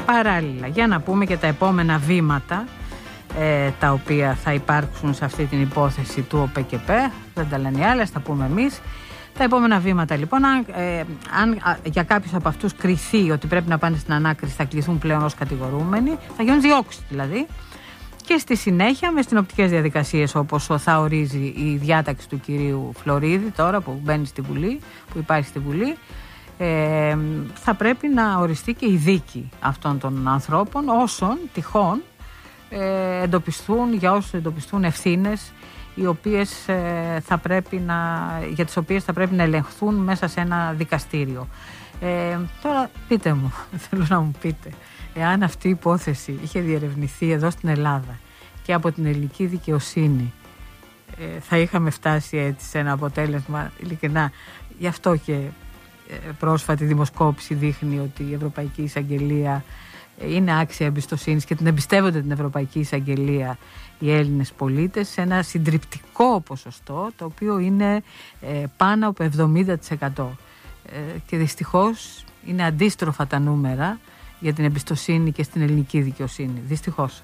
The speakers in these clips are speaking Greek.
Παράλληλα, για να πούμε και τα επόμενα βήματα τα οποία θα υπάρξουν σε αυτή την υπόθεση του ΟΠΕΚΕΠΕ, δεν τα λένε οι άλλες, τα πούμε εμείς. Τα επόμενα βήματα λοιπόν, αν για κάποιους από αυτούς κριθεί ότι πρέπει να πάνε στην ανάκριση, θα κληθούν πλέον ως κατηγορούμενοι, θα γίνουν διώξεις δηλαδή. Και στη συνέχεια με συνοπτικές διαδικασίες, όπως θα ορίζει η διάταξη του κυρίου Φλωρίδη τώρα που μπαίνει στη Βουλή, που υπάρχει στη Βουλή, θα πρέπει να οριστεί και η δίκη αυτών των ανθρώπων όσων τυχόν εντοπιστούν, για όσους εντοπιστούν ευθύνες οι οποίες για τις οποίες θα πρέπει να ελεγχθούν μέσα σε ένα δικαστήριο. Τώρα πείτε μου, θέλω να μου πείτε, εάν αυτή η υπόθεση είχε διερευνηθεί εδώ στην Ελλάδα και από την ελληνική δικαιοσύνη, θα είχαμε φτάσει έτσι σε ένα αποτέλεσμα, ειλικρινά. Γι' αυτό και πρόσφατη δημοσκόπηση δείχνει ότι η Ευρωπαϊκή Εισαγγελία είναι άξια εμπιστοσύνης και την εμπιστεύονται την Ευρωπαϊκή Εισαγγελία οι Έλληνες πολίτες σε ένα συντριπτικό ποσοστό, το οποίο είναι πάνω από 70%. Και δυστυχώς είναι αντίστροφα τα νούμερα για την εμπιστοσύνη και στην ελληνική δικαιοσύνη. Δυστυχώς.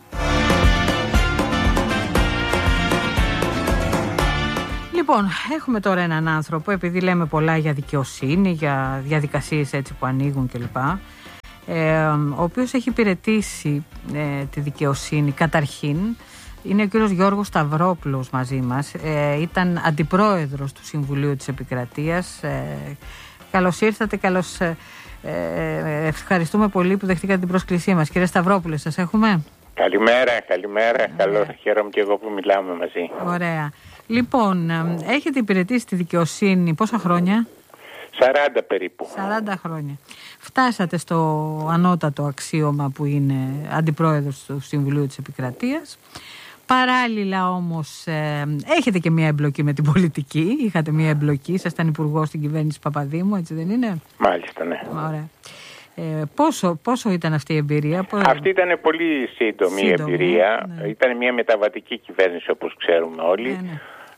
Λοιπόν, έχουμε τώρα έναν άνθρωπο, επειδή λέμε πολλά για δικαιοσύνη, για διαδικασίες έτσι που ανοίγουν κλπ, ο οποίος έχει υπηρετήσει τη δικαιοσύνη καταρχήν. Είναι ο κύριος Γιώργος Σταυρόπουλος μαζί μας. Ήταν αντιπρόεδρος του Συμβουλίου της Επικρατείας. Καλώς ήρθατε, ευχαριστούμε πολύ που δεχτήκατε την πρόσκλησή μας. Κύριε Σταυρόπουλε, σας έχουμε? Καλημέρα. Καλώς, χαίρομαι και εγώ που μιλάμε μαζί. Ωραία. Λοιπόν, έχετε υπηρετήσει τη δικαιοσύνη πόσα χρόνια? 40 περίπου. 40 χρόνια. Φτάσατε στο ανώτατο αξίωμα που είναι αντιπρόεδρος του Συμβουλίου της Επικρατείας. Παράλληλα όμως έχετε και μια εμπλοκή με την πολιτική. Είχατε μια εμπλοκή, ήσασταν υπουργός στην κυβέρνηση Παπαδήμου, έτσι δεν είναι? Μάλιστα, ναι. Ωραία. Πόσο ήταν αυτή η εμπειρία? Αυτή ήταν πολύ σύντομη εμπειρία. Ναι. Ήταν μια μεταβατική κυβέρνηση, όπως ξέρουμε όλοι. Ναι.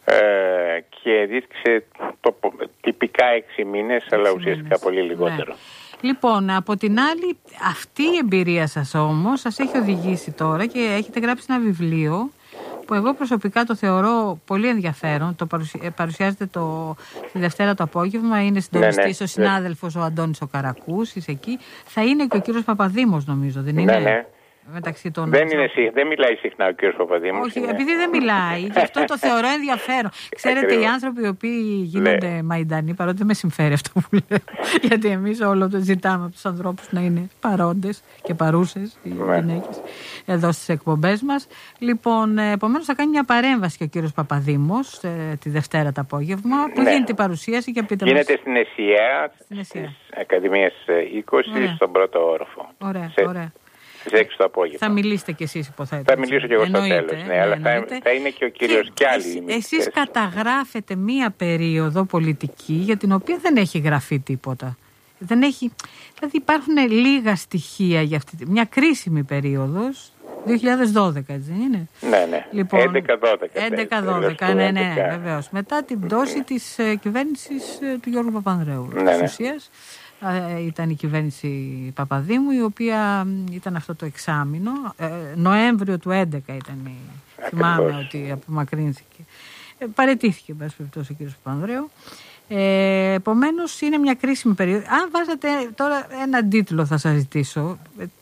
Και δίδυξε τυπικά 6 μήνες, αλλά ουσιαστικά πολύ λιγότερο. Ναι. Λοιπόν, από την άλλη, αυτή η εμπειρία σας όμως σας έχει οδηγήσει τώρα και έχετε γράψει ένα βιβλίο που εγώ προσωπικά το θεωρώ πολύ ενδιαφέρον. Το παρουσιάζεται τη Δευτέρα το απόγευμα. Είναι συντονιστής ο συνάδελφος ο Αντώνης ο Καρακούσης εκεί. Θα είναι και ο κύριος Παπαδήμος, νομίζω, δεν είναι? Ναι. Μεταξύ των... Δεν μιλάει συχνά ο κύριος Παπαδήμος. Όχι, επειδή δεν μιλάει, γι' αυτό το θεωρώ ενδιαφέρον. Ξέρετε, οι άνθρωποι οι οποίοι γίνονται μαϊντανοί, παρότι δεν με συμφέρει αυτό που λέω, γιατί εμείς όλο το ζητάμε από τους ανθρώπους να είναι παρόντες και παρούσες, οι γυναίκες, εδώ στις εκπομπές μας. Λοιπόν, επομένως θα κάνει μια παρέμβαση και ο κύριος Παπαδήμος τη Δευτέρα το απόγευμα, που γίνεται η παρουσίαση και πείτε μας. Γίνεται στην ΕΣΥΑ, της Ακαδημίας 20, στον πρώτο όροφο. Ωραία. Θα μιλήσετε κι εσείς, υποθέτω. Θα μιλήσω κι εγώ στο τέλος, αλλά θα είναι και ο κύριος κι άλλοι. Εσείς καταγράφετε μία περίοδο πολιτική για την οποία δεν έχει γραφεί τίποτα. Δηλαδή υπάρχουν λίγα στοιχεία για αυτή μια κρίσιμη περίοδος. 2012, έτσι δεν είναι? Ναι. Λοιπόν, 11-12. Ναι, βεβαίως. Μετά την πτώση της κυβέρνησης του Γιώργου Παπανδρέου. Ήταν η κυβέρνηση Παπαδήμου, η οποία ήταν αυτό το εξάμηνο. Νοέμβριο του 2011 ήταν. Θυμάμαι ότι απομακρύνθηκε. Παραιτήθηκε, εν πάση περιπτώσει, ο κ. Παπανδρέου. Επομένως, είναι μια κρίσιμη περίοδο. Αν βάζατε τώρα έναν τίτλο, θα σας ζητήσω.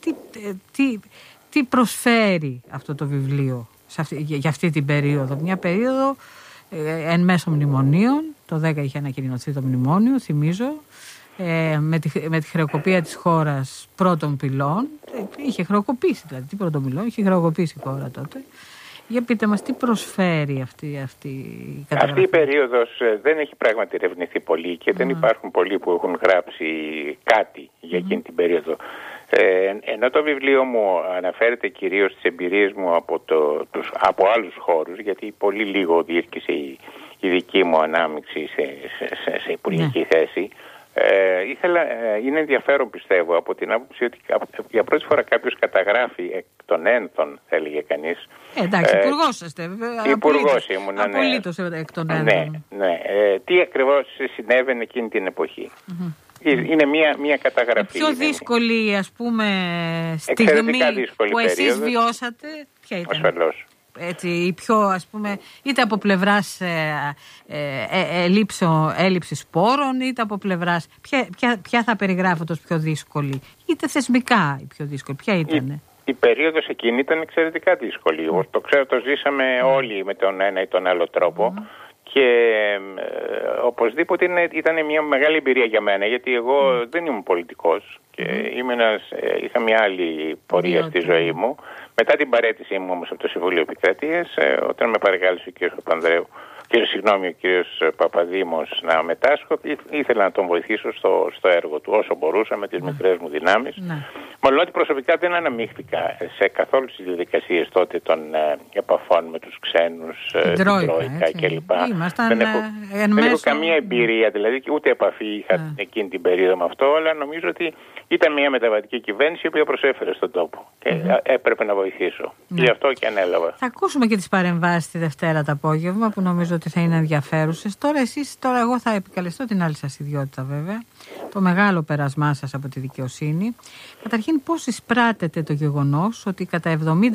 Τι προσφέρει αυτό το βιβλίο για αυτή την περίοδο? Μια περίοδο εν μέσω μνημονίων. Το 10 είχε ανακοινωθεί το μνημόνιο, θυμίζω. Με τη χρεοκοπία της χώρας πρώτων πυλών. Είχε χρεοκοπήσει, δηλαδή. Τι πρώτων πυλών, είχε χρεοκοπήσει η χώρα τότε. Για πείτε μας, τι προσφέρει αυτή η καταγραφή? Αυτή η περίοδος δεν έχει πράγματι ερευνηθεί πολύ και δεν υπάρχουν πολλοί που έχουν γράψει κάτι για εκείνη την περίοδο. Ενώ το βιβλίο μου αναφέρεται κυρίως στις εμπειρίες μου από άλλους χώρους, γιατί πολύ λίγο διήρκησε η δική μου ανάμειξη σε υπουργική θέση. Είναι ενδιαφέρον, πιστεύω, από την άποψη ότι για πρώτη φορά κάποιος καταγράφει εκ των ένθων, θα έλεγε κανείς. Εντάξει, υπουργός είστε, βέβαια. Υπουργός ήμουν, απολύτως εκ των ένθων. Ναι. Τι ακριβώς συνέβαινε εκείνη την εποχή. Είναι μια καταγραφή. Πιο δύσκολη, ας πούμε, στιγμή που εσείς βιώσατε, ποια ήταν? Ασφαλώς. Έτσι, η πιο, ας πούμε, είτε από πλευράς έλλειψης πόρων, είτε από πλευράς, ποια θα περιγράφω ως πιο δύσκολη, είτε θεσμικά η πιο δύσκολη, ποια ήταν? Η περίοδος εκείνη ήταν εξαιρετικά δύσκολη. Το ξέρω, το ζήσαμε όλοι με τον ένα ή τον άλλο τρόπο. Και οπωσδήποτε ήταν μια μεγάλη εμπειρία για μένα, γιατί εγώ δεν ήμουν πολιτικός και είχα μια άλλη πορεία στη ζωή μου. Μετά την παραίτησή μου όμως από το Συμβούλιο Επικρατείας, όταν με παρεκάλεσε ο κύριος Παπαδήμος να μετάσχω, ήθελα να τον βοηθήσω στο έργο του όσο μπορούσα με τις μικρές μου δυνάμεις. Μόλον ότι προσωπικά δεν αναμίχθηκα σε καθόλου τις διαδικασίες τότε των επαφών με τους ξένους, την Τρόικα κλπ. Δεν έχω καμία εμπειρία, δηλαδή και ούτε επαφή είχα εκείνη την περίοδο με αυτό, αλλά νομίζω ότι ήταν μια μεταβατική κυβέρνηση η οποία προσέφερε στον τόπο και έπρεπε να βοηθήσω. Γι' αυτό και ανέλαβα. Θα ακούσουμε και τις παρεμβάσεις τη Δευτέρα το απόγευμα που νομίζω ότι θα είναι ενδιαφέρουσες. Τώρα εγώ θα επικαλεστώ την άλλη σας ιδιότητα βέβαια, το μεγάλο πέρασμά σας από τη δικαιοσύνη. Καταρχήν, πώς εισπράτεται το γεγονός ότι κατά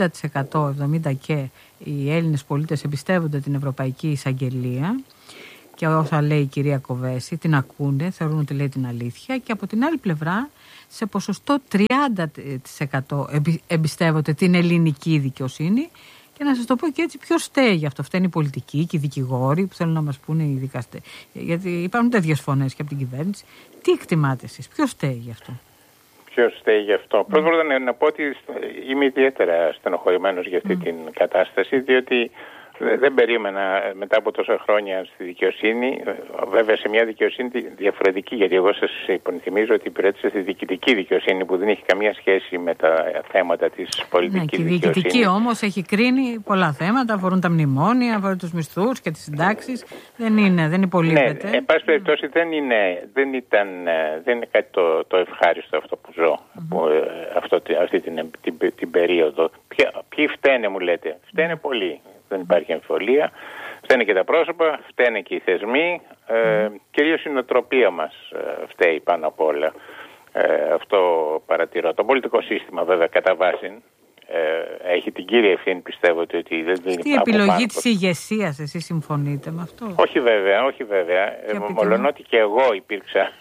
70% και οι Έλληνες πολίτες εμπιστεύονται την Ευρωπαϊκή Εισαγγελία και όσα λέει η κυρία Κοβέση την ακούνε, θεωρούν ότι λέει την αλήθεια, και από την άλλη πλευρά σε ποσοστό 30% εμπιστεύονται την ελληνική δικαιοσύνη. Και να σας το πω και έτσι, ποιος φταίει γι' αυτό? Φταίνουν οι πολιτικοί και οι δικηγόροι που θέλουν να μας πούνε οι δικαστές? Γιατί υπάρχουν τέτοιες φωνές και από την κυβέρνηση. Τι εκτιμάτε εσείς, ποιος φταίει γι' αυτό? Ποιος φταίει γι' αυτό? Πρώτα να πω ότι είμαι ιδιαίτερα στενοχωρημένος για αυτή την κατάσταση, διότι δεν περίμενα μετά από τόσα χρόνια στη δικαιοσύνη, βέβαια σε μια δικαιοσύνη διαφορετική, γιατί εγώ σας υπενθυμίζω ότι υπηρέτησα στη διοικητική δικαιοσύνη που δεν έχει καμία σχέση με τα θέματα της πολιτικής δικαιοσύνης. Η διοικητική όμως έχει κρίνει πολλά θέματα, αφορούν τα μνημόνια, αφορούν τους μισθούς και τις συντάξεις. Δεν υπολείπεται. Ναι, εν πάση περιπτώσει δεν είναι κάτι το ευχάριστο αυτό που ζω, αυτή την περίοδο. Ποιοι φταίνε, μου λέτε? Φταίνε πολλοί. Δεν υπάρχει αμφιβολία. Φταίνε και τα πρόσωπα, φταίνε και οι θεσμοί. Κυρίως η νοοτροπία μας φταίει πάνω απ' όλα. Αυτό παρατηρώ. Το πολιτικό σύστημα βέβαια κατά βάση έχει την κύρια ευθύνη, πιστεύω ότι δεν είναι. Στη επιλογή της ηγεσίας, εσείς συμφωνείτε με αυτό? Όχι βέβαια. Μόλον ότι και εγώ υπήρξα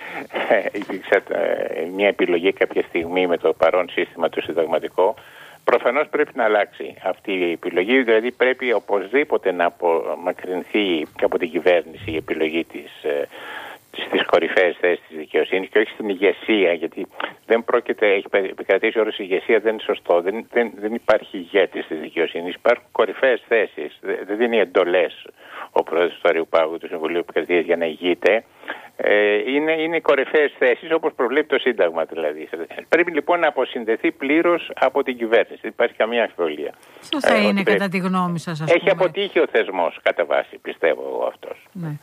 μια επιλογή κάποια στιγμή με το παρόν σύστημα το συνταγματικό. Προφανώς πρέπει να αλλάξει αυτή η επιλογή, δηλαδή πρέπει οπωσδήποτε να απομακρυνθεί από την κυβέρνηση η επιλογή στις κορυφαίες θέσεις της δικαιοσύνης και όχι στην ηγεσία, γιατί δεν πρόκειται, έχει επικρατήσει ο όρος ηγεσία, δεν είναι σωστό, δεν υπάρχει ηγέτης της δικαιοσύνης, υπάρχουν κορυφαίες θέσεις, δεν δίνει εντολές ο πρόεδρος του Αριουπάγου του Συμβουλίου Επικρατείας για να ηγείται. Είναι κορυφαίες θέσεις όπως προβλέπει το Σύνταγμα δηλαδή. Πρέπει λοιπόν να αποσυνδεθεί πλήρως από την κυβέρνηση. Δεν υπάρχει καμία αμφιβολία. Ποιος θα είναι κατά τη γνώμη σας, ας πούμε? Έχει αποτύχει ο θεσμός κατά βάση, πιστεύω εγώ αυτός. Ναι.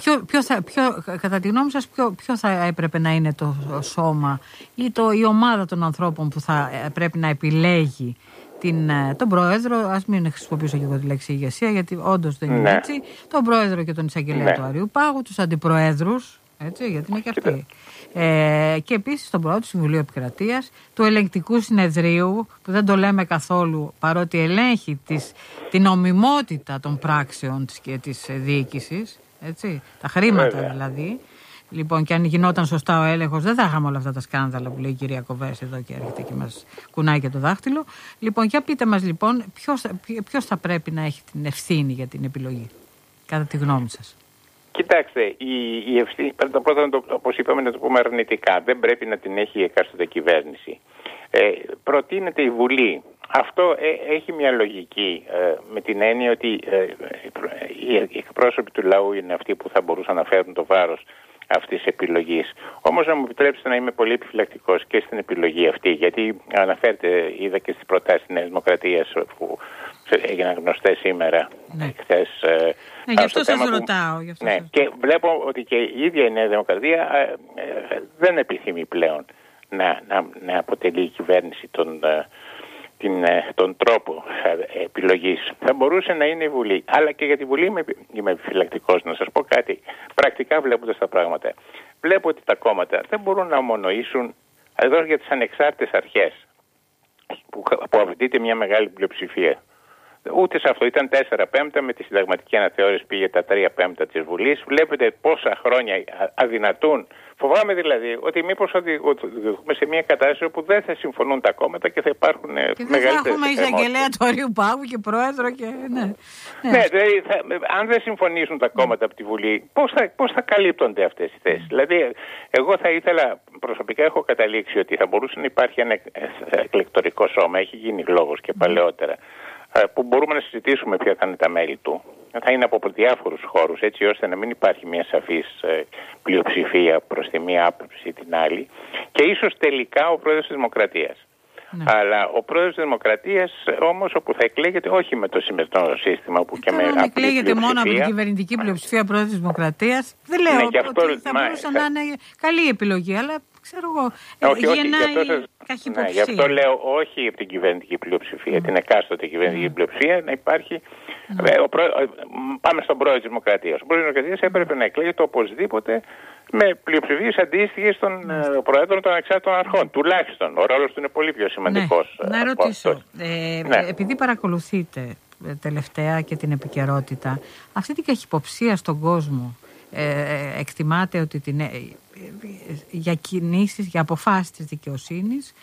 Κατά τη γνώμη σας ποιο θα έπρεπε να είναι το σώμα ή η ομάδα των ανθρώπων που θα πρέπει να επιλέγει τον πρόεδρο? Ας μην χρησιμοποιήσω και εγώ τη λέξη ηγεσία, γιατί όντως δεν είναι έτσι. Τον πρόεδρο και τον εισαγγελέα του Αριουπάγου, τους αντιπροέδρους, έτσι, γιατί είναι και αυτοί. Και επίσης τον πρόεδρο του Συμβουλίου Επικρατείας, του Ελεγκτικού Συνεδρίου, που δεν το λέμε καθόλου, παρότι ελέγχει την νομιμότητα των πράξεων της διοίκησης, έτσι, τα χρήματα δηλαδή. Λοιπόν, και αν γινόταν σωστά ο έλεγχος, δεν θα είχαμε όλα αυτά τα σκάνδαλα που λέει η κυρία Κοβέση εδώ και έρχεται και μας κουνάει και το δάχτυλο. Λοιπόν, για πείτε μας λοιπόν, ποιος θα πρέπει να έχει την ευθύνη για την επιλογή, κατά τη γνώμη σας? Κοιτάξτε, η ευθύνη, πρώτα όπως είπαμε να το πούμε αρνητικά, δεν πρέπει να την έχει η εκάστοτε κυβέρνηση. Προτείνεται η Βουλή. Αυτό έχει μια λογική με την έννοια ότι οι εκπρόσωποι του λαού είναι αυτοί που θα μπορούσαν να φέρουν το βάρος αυτής της επιλογής. Όμως να μου επιτρέψετε να είμαι πολύ επιφυλακτικός και στην επιλογή αυτή, γιατί αναφέρεται, είδα και στις προτάσεις της Νέας Δημοκρατίας που έγιναν γνωστές σήμερα, χθες. Γι' αυτό σας ρωτάω. Και βλέπω ότι και η ίδια η Νέα Δημοκρατία δεν επιθυμεί πλέον να αποτελεί η κυβέρνηση τον τρόπο επιλογής. Θα μπορούσε να είναι η Βουλή. Αλλά και για τη Βουλή είμαι επιφυλακτικός. Να σας πω κάτι. Πρακτικά βλέποντας τα πράγματα. βλέπω ότι τα κόμματα δεν μπορούν να ομονοήσουν εδώ για τις ανεξάρτητες αρχές που απαιτείται μια μεγάλη πλειοψηφία. Ούτε σε αυτό, ήταν 4/5, με τη συνταγματική αναθεώρηση πήγε τα 3/5 της Βουλής. Βλέπετε πόσα χρόνια αδυνατούν. Φοβάμαι δηλαδή ότι μήπως οδηγούμε σε μια κατάσταση όπου δεν θα συμφωνούν τα κόμματα και θα υπάρχουν μεγαλύτερες εκκρεμότητες. Και δεν θα έχουμε εισαγγελέα του Αριού Πάγου και πρόεδρο και... Ναι, δηλαδή, αν δεν συμφωνήσουν τα κόμματα από τη Βουλή, πώς θα καλύπτονται αυτές οι θέσεις. Δηλαδή, εγώ θα ήθελα, προσωπικά έχω καταλήξει ότι θα μπορούσε να υπάρχει ένα εκλεκτορικό σώμα, έχει γίνει λόγος και παλαιότερα, που μπορούμε να συζητήσουμε ποια θα είναι τα μέλη του. Θα είναι από διάφορους χώρους, έτσι ώστε να μην υπάρχει μια σαφής πλειοψηφία προς τη μία άποψη ή την άλλη, και ίσως τελικά ο πρόεδρος της Δημοκρατίας. Ναι. Αλλά ο πρόεδρος της Δημοκρατίας όμως, όπου θα εκλέγεται όχι με το σημερινό σύστημα που και με απλή πλειοψηφία. Εκλέγεται μόνο από την κυβερνητική πλειοψηφία πρόεδρος της Δημοκρατίας. Δεν λέω ότι θα μπορούσε να είναι καλή επιλογή, αλλά ξέρω εγώ, γεννάει καχυποψία. Γι' αυτό λέω όχι από την κυβερνητική πλειοψηφία, την εκάστοτε κυβερνητική πλειοψηφία, να υπάρχει. Πάμε στον πρόεδρο της Δημοκρατίας. Ο πρόεδρος της Δημοκρατίας έπρεπε να εκλέγεται οπωσδήποτε με πλειοψηφίες αντίστοιχες των προέδρων των ανεξάρτητων αρχών. Τουλάχιστον. Ο ρόλος του είναι πολύ πιο σημαντικός. Να ρωτήσω, επειδή παρακολουθείτε τελευταία και την επικαιρότητα, αυτή την καχυποψία στον κόσμο, εκτιμάται ότι για κινήσεις, για αποφάσεις της δικαιοσύνης